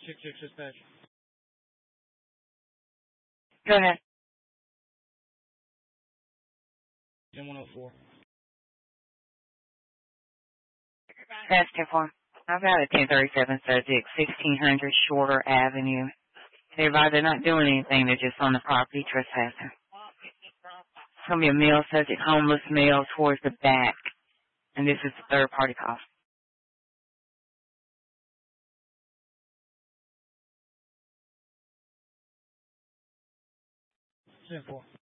dispatch. Go ahead. 104. That's 10-4. I've got a 1037 subject, 1600 Shorter Avenue. Everybody, they're not doing anything. They're just on the property trespassing. It's going to be a male subject, homeless male towards the back. And this is the third party call. 10-4.